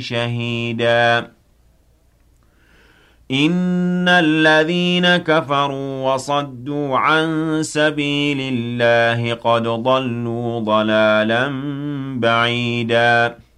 شهيدا إن الذين كفروا وصدوا عن سبيل الله قد ضلوا ضلالا بعيدا